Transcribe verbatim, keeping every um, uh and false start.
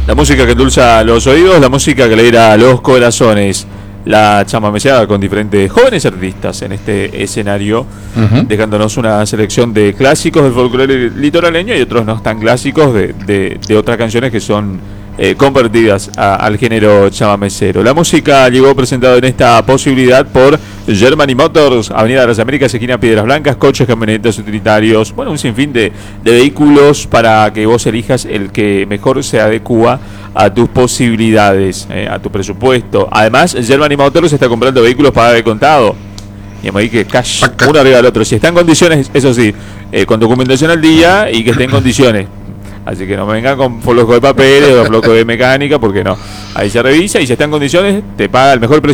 La música que endulza los oídos, la música que alegra los corazones. La chamameceada con diferentes jóvenes artistas en este escenario, uh-huh. dejándonos una selección de clásicos del folclore litoraleño y otros no tan clásicos de, de, de otras canciones que son eh, convertidas a, al género chamamecero. La música llegó presentado en esta posibilidad por Germany Motors, Avenida de las Américas, esquina Piedras Blancas, coches, camionetas, utilitarios, bueno, un sinfín de, de vehículos para que vos elijas el que mejor se adecua a tus posibilidades, eh, a tu presupuesto. Además, Germany Motors está comprando vehículos para de contado. Y me que cash, uno arriba del otro. Si está en condiciones, eso sí, eh, con documentación al día y que esté en condiciones. Así que no me vengan con flojos de papeles o flojos de mecánica, porque no. Ahí se revisa y si está en condiciones, te paga el mejor precio.